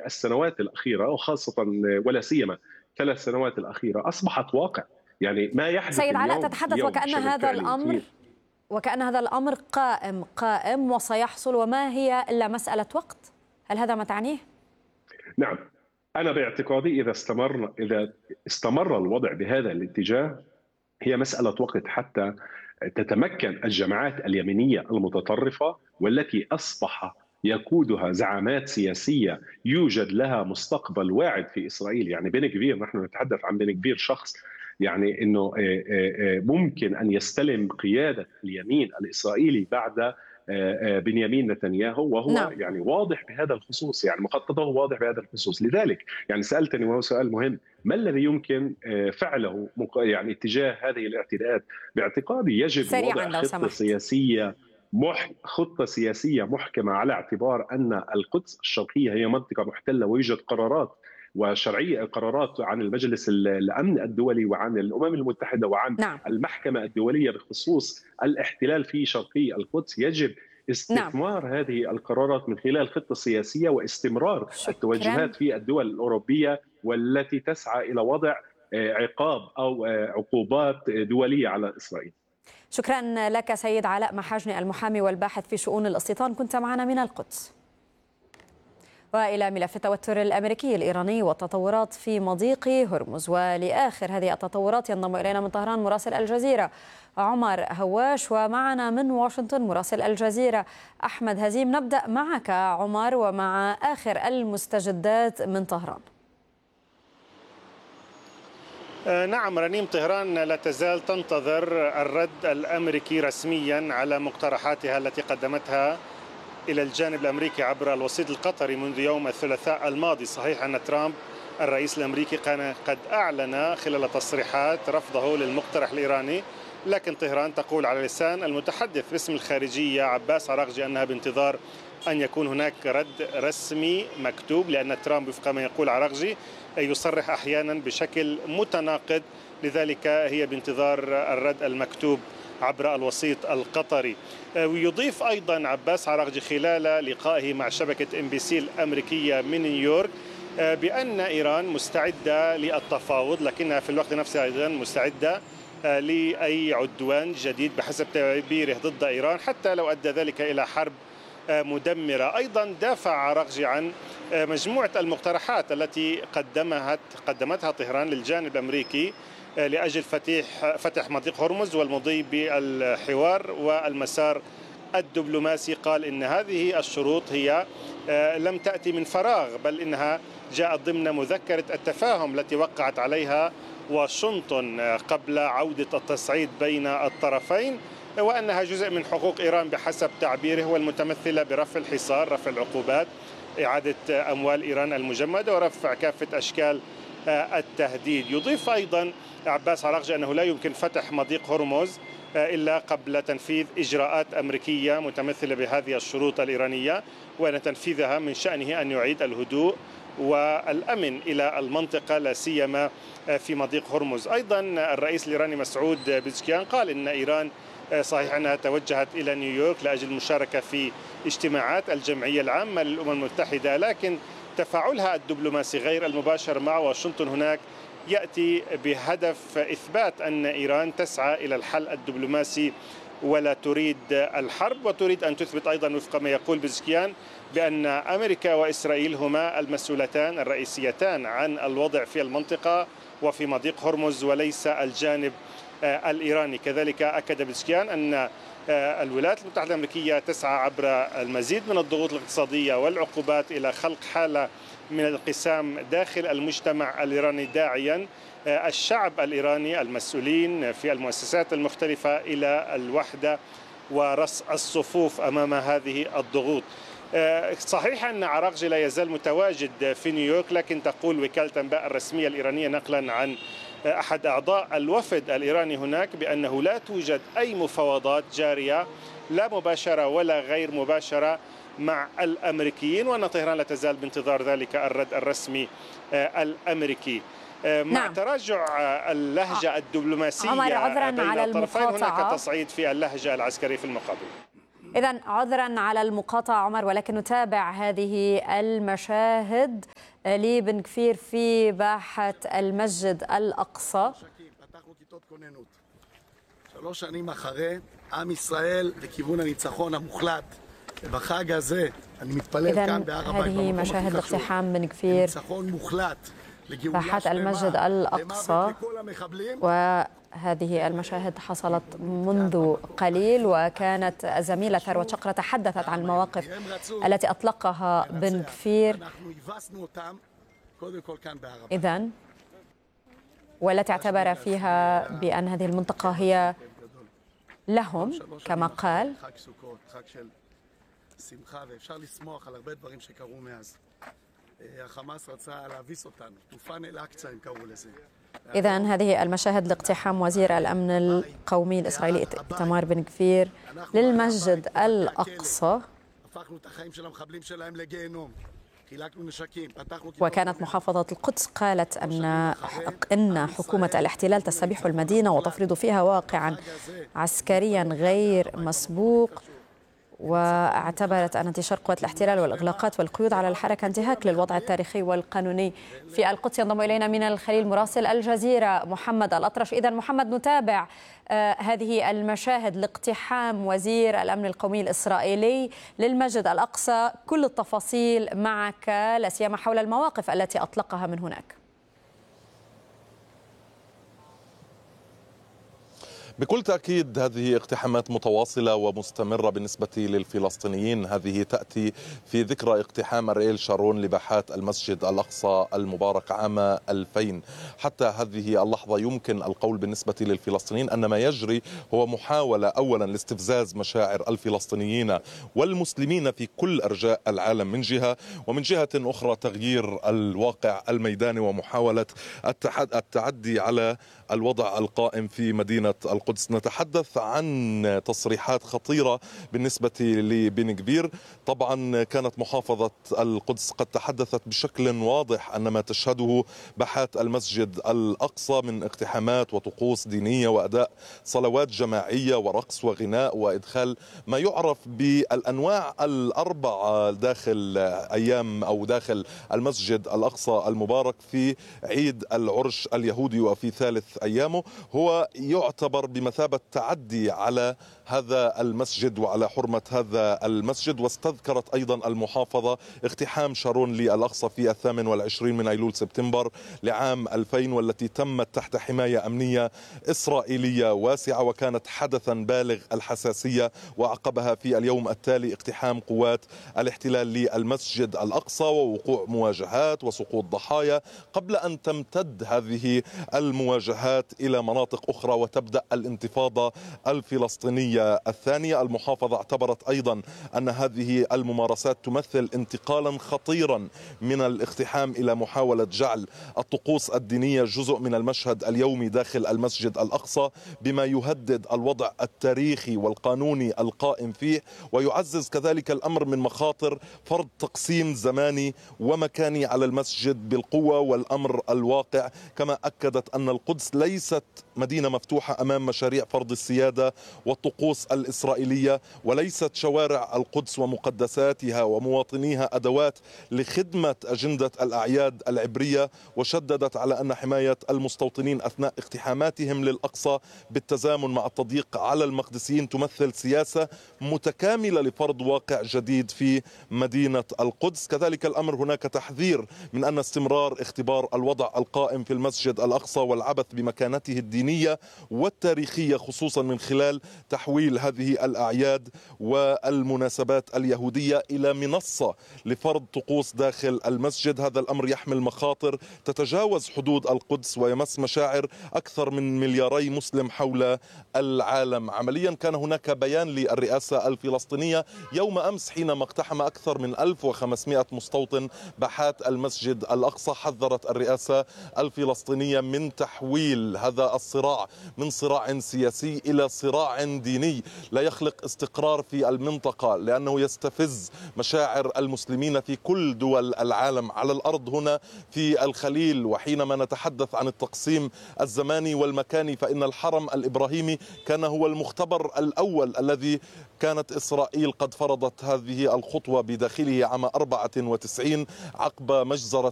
السنوات الأخيرة، وخاصة ولا سيما 3 سنوات الأخيرة، أصبحت واقع. يعني ما يحدث سيد علاء، تتحدث اليوم بشكل فعلي في وكأن هذا الأمر قائم وسيحصل، وما هي إلا مسألة وقت. هل هذا ما تعنيه؟ نعم. أنا باعتقادي إذا استمر الوضع بهذا الاتجاه، هي مسألة وقت حتى تتمكن الجماعات اليمينية المتطرفة، والتي أصبح يقودها زعامات سياسية يوجد لها مستقبل واعد في إسرائيل. يعني بن كفير، نحن نتحدث عن بن كفير، شخص يعني أنه ممكن أن يستلم قيادة اليمين الإسرائيلي بعد بنيامين نتنياهو، وهو نعم. يعني واضح بهذا الخصوص، يعني مخططه واضح بهذا الخصوص. لذلك يعني سألتني، وهو سؤال مهم، ما الذي يمكن فعله يعني اتجاه هذه الاعتداءات؟ باعتقادي يجب سريعا وضع لو سمحت. خطة سياسية محكمة، على اعتبار أن القدس الشرقية هي منطقة محتلة، ويوجد قرارات وشرعية، قرارات عن المجلس الأمن الدولي وعن الأمم المتحدة وعن نعم. المحكمة الدولية بخصوص الاحتلال في شرقي القدس. يجب نعم. استثمار هذه القرارات من خلال خطة سياسية، واستمرار شكرا. التوجهات في الدول الأوروبية والتي تسعى إلى وضع عقاب أو عقوبات دولية على إسرائيل. شكرا لك سيد علاء محاجني، المحامي والباحث في شؤون الاستيطان، كنت معنا من القدس. وإلى ملف التوتر الأمريكي الإيراني والتطورات في مضيق هرمز، ولآخر هذه التطورات ينضم إلينا من طهران مراسل الجزيرة عمر هواش، ومعنا من واشنطن مراسل الجزيرة أحمد هزيم. نبدأ معك عمر ومع آخر المستجدات من طهران. نعم رنيم، طهران لا تزال تنتظر الرد الأمريكي رسميا على مقترحاتها التي قدمتها إلى الجانب الأمريكي عبر الوسيط القطري منذ يوم الثلاثاء الماضي. صحيح أن ترامب الرئيس الأمريكي كان قد أعلن خلال تصريحات رفضه للمقترح الإيراني، لكن طهران تقول على لسان المتحدث باسم الخارجية عباس عراقجي أنها بانتظار أن يكون هناك رد رسمي مكتوب، لأن ترامب وفق ما يقول عراقجي يصرح أحيانا بشكل متناقض، لذلك هي بانتظار الرد المكتوب عبر الوسيط القطري. ويضيف أيضا عباس عراقجي خلال لقائه مع شبكة MBC الأمريكية من نيويورك بأن إيران مستعدة للتفاوض، لكنها في الوقت نفسه أيضا مستعدة لأي عدوان جديد بحسب تعبيره ضد إيران، حتى لو أدى ذلك إلى حرب مدمرة. أيضا دافع عراقجي عن مجموعة المقترحات التي قدمتها طهران للجانب الأمريكي لأجل فتح مضيق هرمز والمضي بالحوار والمسار الدبلوماسي. قال إن هذه الشروط هي لم تأتي من فراغ، بل إنها جاءت ضمن مذكرة التفاهم التي وقعت عليها واشنطن قبل عودة التصعيد بين الطرفين، وأنها جزء من حقوق إيران بحسب تعبيره، والمتمثلة برفع الحصار، رفع العقوبات، إعادة أموال إيران المجمدة، ورفع كافة أشكال التهديد. يضيف أيضا عباس عراقجي أنه لا يمكن فتح مضيق هرمز إلا قبل تنفيذ إجراءات أمريكية متمثلة بهذه الشروط الإيرانية، وأن تنفيذها من شأنه أن يعيد الهدوء والأمن إلى المنطقة، لا سيما في مضيق هرمز. أيضا الرئيس الإيراني مسعود بيزكيان قال إن إيران صحيح أنها توجهت إلى نيويورك لأجل المشاركة في اجتماعات الجمعية العامة للأمم المتحدة، لكن تفاعلها الدبلوماسي غير المباشر مع واشنطن هناك يأتي بهدف إثبات أن إيران تسعى إلى الحل الدبلوماسي ولا تريد الحرب، وتريد أن تثبت أيضا وفق ما يقول بزكيان بأن أمريكا وإسرائيل هما المسؤولتان الرئيسيتان عن الوضع في المنطقة وفي مضيق هرمز، وليس الجانب الإيراني. كذلك أكد بزكيان أن الولايات المتحدة الأمريكية تسعى عبر المزيد من الضغوط الاقتصادية والعقوبات إلى خلق حالة من الانقسام داخل المجتمع الإيراني، داعيا الشعب الإيراني المسؤولين في المؤسسات المختلفة إلى الوحدة ورص الصفوف أمام هذه الضغوط. صحيح أن عراقجي لا يزال متواجد في نيويورك، لكن تقول وكالة الأنباء الرسمية الإيرانية نقلا عن أحد أعضاء الوفد الإيراني هناك بأنه لا توجد أي مفاوضات جارية لا مباشرة ولا غير مباشرة مع الأمريكيين، وأن طهران لا تزال بانتظار ذلك الرد الرسمي الأمريكي. مع نعم. تراجع اللهجة الدبلوماسية عمر، عذرا بين على الطرفين، المقاطعة. هناك تصعيد في اللهجة العسكرية في المقابل. إذن عذرا على المقاطعة عمر، ولكن نتابع هذه المشاهد لبن كفير في باحة المسجد الأقصى. 3 שנים אחרי, עם ישראל לכיוון הניצחון המוחלט. בחג הזה אני מתפלל כאן בהר הבית במקום הכי חשוב. ניצחון מוחלט باحة المسجد الأقصى. وهذه المشاهد حصلت منذ قليل، وكانت الزميلة ثروت شقرة تحدثت عن المواقف التي أطلقها بن كفير إذن، والتي اعتبر فيها بأن هذه المنطقة هي لهم كما قال. إذن هذه المشاهد لاقتحام وزير الأمن القومي الإسرائيلي إيتمار بن كفير للمسجد الأقصى. وكانت محافظة القدس قالت أن حكومة الاحتلال تستبيح المدينة وتفرض فيها واقعا عسكريا غير مسبوق، واعتبرت أن انتشار قوات الاحتلال والإغلاقات والقيود على الحركة انتهاك للوضع التاريخي والقانوني في القدس. ينضم إلينا من الخليل مراسل الجزيرة محمد الأطرش. إذن محمد، نتابع هذه المشاهد لاقتحام وزير الأمن القومي الإسرائيلي للمسجد الأقصى، كل التفاصيل معك لا سيما حول المواقف التي أطلقها من هناك. بكل تأكيد هذه اقتحامات متواصلة ومستمرة بالنسبة للفلسطينيين. هذه تأتي في ذكرى اقتحام أرييل شارون لباحات المسجد الأقصى المبارك عام 2000. حتى هذه اللحظة يمكن القول بالنسبة للفلسطينيين أن ما يجري هو محاولة أولا لاستفزاز مشاعر الفلسطينيين والمسلمين في كل أرجاء العالم من جهة، ومن جهة أخرى تغيير الواقع الميداني ومحاولة التعدي على الوضع القائم في مدينة القدس. نتحدث عن تصريحات خطيرة بالنسبة لبن كفير. طبعا كانت محافظة القدس قد تحدثت بشكل واضح أن ما تشهده باحات المسجد الأقصى من اقتحامات وطقوس دينية وأداء صلوات جماعية ورقص وغناء وإدخال ما يعرف بالأنواع الأربعة داخل أيام أو داخل المسجد الأقصى المبارك في عيد العرش اليهودي وفي ثالث أيامه، هو يعتبر بمثابة تعدي على هذا المسجد وعلى حرمة هذا المسجد. واستذكرت أيضا المحافظة اقتحام شارون للأقصى في 28 من أيلول سبتمبر لعام 2000، والتي تمت تحت حماية أمنية إسرائيلية واسعة وكانت حدثا بالغ الحساسية، وعقبها في اليوم التالي اقتحام قوات الاحتلال للمسجد الأقصى ووقوع مواجهات وسقوط ضحايا، قبل أن تمتد هذه المواجهات إلى مناطق أخرى وتبدأ الانتفاضة الفلسطينية الثانية. المحافظة اعتبرت أيضا أن هذه الممارسات تمثل انتقالا خطيرا من الاقتحام إلى محاولة جعل الطقوس الدينية جزء من المشهد اليومي داخل المسجد الأقصى، بما يهدد الوضع التاريخي والقانوني القائم فيه، ويعزز كذلك الأمر من مخاطر فرض تقسيم زماني ومكاني على المسجد بالقوة والأمر الواقع. كما أكدت أن القدس ليست مدينة مفتوحة أمام مشاريع فرض السيادة والطقوس الإسرائيلية، وليست شوارع القدس ومقدساتها ومواطنيها أدوات لخدمة أجندة الأعياد العبرية. وشددت على أن حماية المستوطنين أثناء اقتحاماتهم للأقصى بالتزامن مع التضييق على المقدسيين تمثل سياسة متكاملة لفرض واقع جديد في مدينة القدس. كذلك الأمر هناك تحذير من أن استمرار اختبار الوضع القائم في المسجد الأقصى والعبث بمكانته الدينية والتاريخية، خصوصا من خلال تحويل هذه الأعياد والمناسبات اليهودية إلى منصة لفرض طقوس داخل المسجد. هذا الأمر يحمل مخاطر تتجاوز حدود القدس ويمس مشاعر أكثر من 2 مليار مسلم حول العالم. عمليا كان هناك بيان للرئاسة الفلسطينية يوم أمس حينما اقتحم أكثر من 1500 مستوطن باحات المسجد الأقصى. حذرت الرئاسة الفلسطينية من تحويل هذا الصراع من صراع صراع سياسي إلى صراع ديني لا يخلق استقرار في المنطقة، لأنه يستفز مشاعر المسلمين في كل دول العالم على الأرض هنا في الخليل. وحينما نتحدث عن التقسيم الزماني والمكاني فإن الحرم الإبراهيمي كان هو المختبر الأول الذي كانت إسرائيل قد فرضت هذه الخطوة بداخله عام 94 عقب مجزرة